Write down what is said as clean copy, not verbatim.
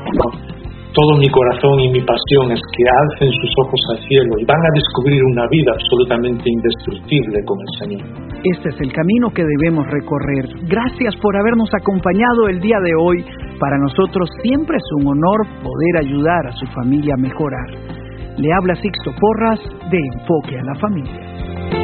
Todo mi corazón y mi pasión es que alcen sus ojos al cielo y van a descubrir una vida absolutamente indestructible con el Señor. Este es el camino que debemos recorrer. Gracias por habernos acompañado el día de hoy. Para nosotros siempre es un honor poder ayudar a su familia a mejorar. Le habla Sixto Porras de Enfoque a la Familia.